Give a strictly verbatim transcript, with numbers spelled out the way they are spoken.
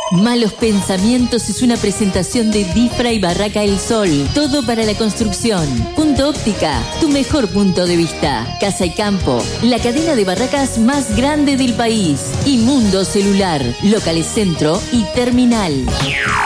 Malos Pensamientos es una presentación de Difra y Barraca El Sol. Todo para la construcción. Punto Óptica, tu mejor punto de vista. Casa y Campo, la cadena de barracas más grande del país. Y Mundo Celular, locales Centro y Terminal.